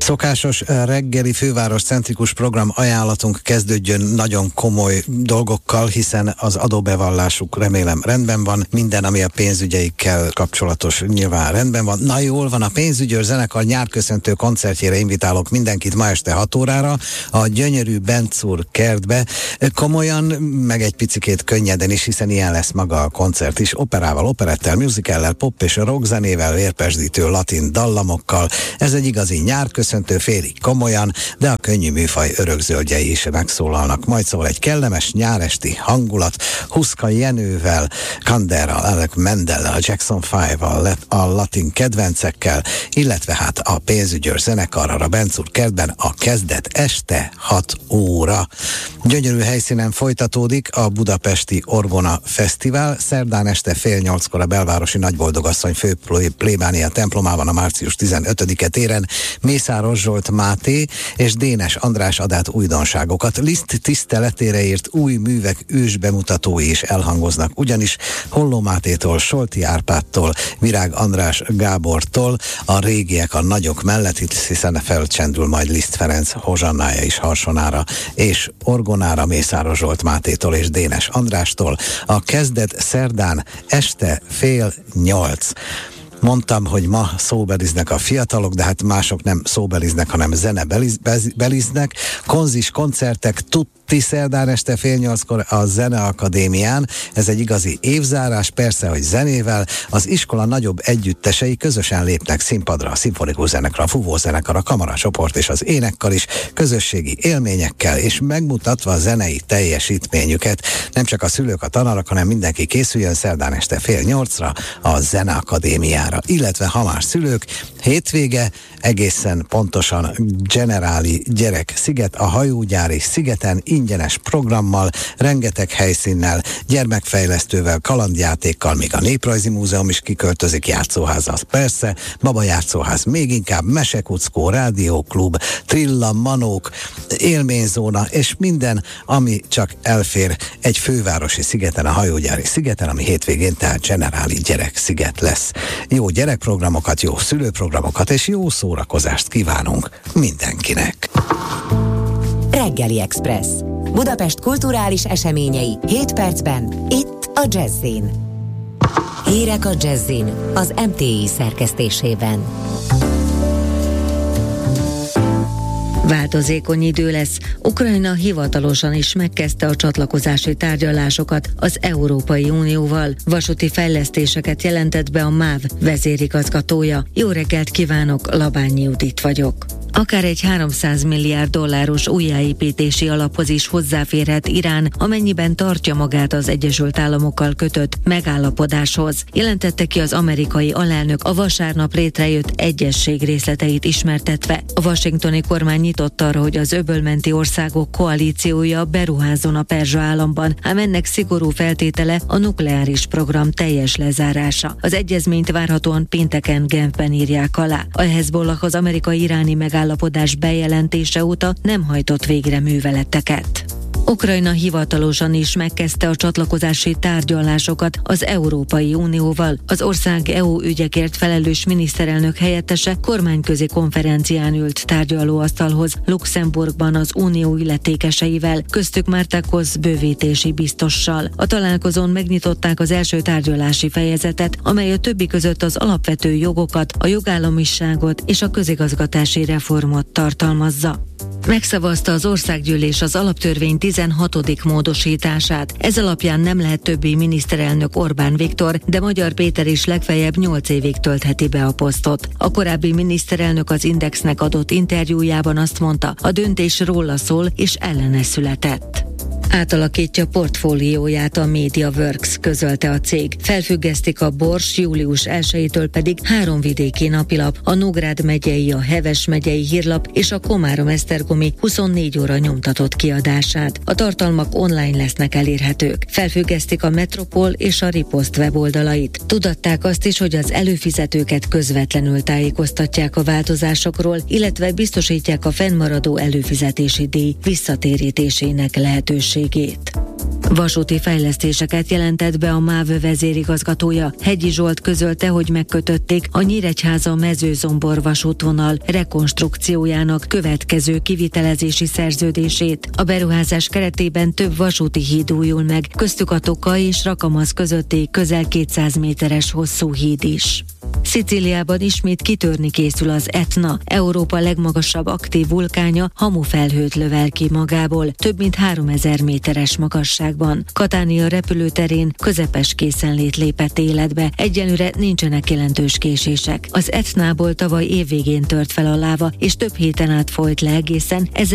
Szokásos reggeli főváros centrikus program ajánlatunk kezdődjön nagyon komoly dolgokkal, hiszen az adóbevallásuk remélem rendben van, minden, ami a pénzügyeikkel kapcsolatos nyilván rendben van. Na jól van, a Pénzügyőr zenekar nyárköszöntő koncertjére invitálok mindenkit ma este 6 órára a gyönyörű Benczúr kertbe. Komolyan, meg egy picikét könnyeden is, hiszen ilyen lesz maga a koncert is, operával, operettel, musicallel, pop és rock zenével, vérpesdítő latin dallamokkal. Ez egy igazi nyárköszöntő, félig komolyan, de a könnyű műfaj örökzöldjei is megszólalnak. Majd szól egy kellemes nyáresti hangulat, Huszka Jenővel, Kanderral, Alec Mendellel, Jackson 5-val, a latin kedvencekkel, illetve hát a Pénzügyőr zenekarral a Benczúr kertben a kezdet este 6 óra. Gyönyörű helyszínen folytatódik a Budapesti Orgona Fesztivál. Szerdán este 7:30 a belvárosi Nagyboldogasszony fő plébánia templomában a március 15-e téren Mészáros Zsolt Máté és Dénes András ad át újdonságokat. Liszt tiszteletére írt új művek ősbemutatói is elhangoznak, ugyanis Holló Mátétól, Solti Árpádtól, Virág András Gábortól a régiek a nagyok mellett, hiszen felcsendül majd Liszt Ferenc hozsannája is harsonára, és orgonára Mészáros Zsolt Mátétól és Dénes Andrástól. A kezdet szerdán este 7:30. Mondtam, hogy ma szóbeliznek a fiatalok, de hát mások nem szóbeliznek, hanem zenebeliznek. Konzis koncertek tutti szerdán este 7:30 a Zeneakadémián. Ez egy igazi évzárás, persze, hogy zenével. Az iskola nagyobb együttesei közösen lépnek színpadra, a szimfonikus zenekar, a fúvózenekar, a kamaracsoport és az énekkar is, közösségi élményekkel, és megmutatva a zenei teljesítményüket. Nem csak a szülők, a tanárok, hanem mindenki készüljön szerdán este 7:30 a Zeneakadémián. Illetve ha más szülők, hétvége egészen pontosan Generáli Gyerek Sziget, a hajógyári szigeten ingyenes programmal, rengeteg helyszínnel, gyermekfejlesztővel, kalandjátékkal, még a Néprajzi Múzeum is kiköltözik, játszóház az persze, Baba játszóház még inkább, Mesekuckó, Rádióklub, Trilla, Manók, élményzóna, és minden, ami csak elfér egy fővárosi szigeten, a hajógyári szigeten, ami hétvégén tehát Generáli Gyerek Sziget lesz. Jó gyerekprogramokat, jó szülőprogramokat és jó szórakozást kívánunk mindenkinek. Reggeli Express. Budapest kulturális eseményei 7 percben, itt a Jazz-in. Hírek a Jazz-in, az MTI szerkesztésében. Változékony idő lesz. Ukrajna hivatalosan is megkezdte a csatlakozási tárgyalásokat az Európai Unióval. Vasúti fejlesztéseket jelentett be a MÁV vezérigazgatója. Jó reggelt kívánok, Labányi Judit vagyok. Akár egy 300 milliárd dolláros újjáépítési alaphoz is hozzáférhet Irán, amennyiben tartja magát az Egyesült Államokkal kötött megállapodáshoz. Jelentette ki az amerikai alelnök a vasárnap létrejött egyezség részleteit ismertetve. A washingtoni kormány nyitott arra, hogy az öbölmenti országok koalíciója beruházzon a Perzsa államban, ám ennek szigorú feltétele a nukleáris program teljes lezárása. Az egyezményt várhatóan pénteken Genfben írják alá. A Hezbollah az amerikai-iráni megállapodás bejelentése óta nem hajtott végre műveleteket. Ukrajna hivatalosan is megkezdte a csatlakozási tárgyalásokat az Európai Unióval. Az ország EU ügyekért felelős miniszterelnök helyettese kormányközi konferencián ült tárgyalóasztalhoz Luxemburgban az unió illetékeseivel, köztük Mártákhoz bővítési biztossal. A találkozón megnyitották az első tárgyalási fejezetet, amely a többi között az alapvető jogokat, a jogállamiságot és a közigazgatási reformot tartalmazza. Megszavazta az országgyűlés az alaptörvény 16. módosítását. Ez alapján nem lehet többi miniszterelnök Orbán Viktor, de Magyar Péter is legfeljebb 8 évig töltheti be a posztot. A korábbi miniszterelnök az Indexnek adott interjújában azt mondta, a döntés róla szól és ellene született. Átalakítja portfólióját a MediaWorks, közölte a cég. Felfüggesztik a Bors, július 1-től pedig 3 vidéki napilap, a Nógrád megyei, a Heves megyei hírlap és a Komárom-Esztergomi 24 óra nyomtatott kiadását. A tartalmak online lesznek elérhetők. Felfüggesztik a Metropol és a Ripost weboldalait. Tudatták azt is, hogy az előfizetőket közvetlenül tájékoztatják a változásokról, illetve biztosítják a fennmaradó előfizetési díj visszatérítésének lehetőségét. Vasúti fejlesztéseket jelentett be a MÁV vezérigazgatója. Hegyi Zsolt közölte, hogy megkötötték a Nyíregyháza-Mezőzombor vasútvonal rekonstrukciójának következő kivitelezési szerződését. A beruházás keretében több vasúti híd újul meg, köztük a Toka és Rakamaz közötti közel 200 méteres hosszú híd is. Szicíliában ismét kitörni készül az Etna, Európa legmagasabb aktív vulkánja, hamufelhőt lövel ki magából, több mint 3000 méteres magasságban. Catania repülőterén közepes készenlét lépett életbe, egyelőre nincsenek jelentős késések. Az Etnából tavaly évvégén tört fel a láva, és több héten át folyt le egészen